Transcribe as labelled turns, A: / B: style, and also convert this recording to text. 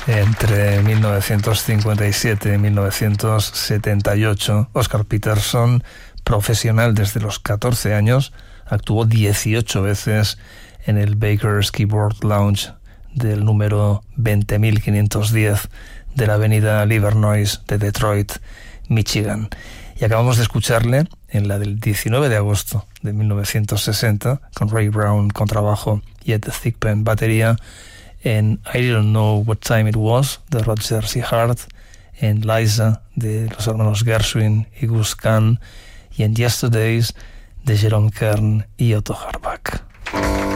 A: Entre 1957 y 1978, Oscar Peterson, profesional desde los 14 años, actuó 18 veces en el Baker's Keyboard Lounge del número 20.510 de la avenida Livernois de Detroit, Michigan. Y acabamos de escucharle en la del 19 de agosto de 1960, con Ray Brown contrabajo y Ed Thigpen batería, en I Don't Know What Time It Was de Rodgers y Hart, en Liza de los hermanos Gershwin y Gus Kahn, y en Yesterdays de Jerome Kern y Otto Harbach.